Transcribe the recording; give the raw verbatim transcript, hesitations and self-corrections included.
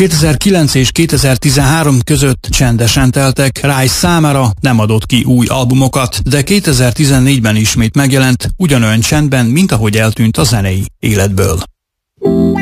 kétezer-kilenc és kétezer-tizenhárom között csendesen teltek, Rice számára nem adott ki új albumokat, de kétezer-tizennégyben ismét megjelent, ugyanolyan csendben, mint ahogy eltűnt a zenei életből.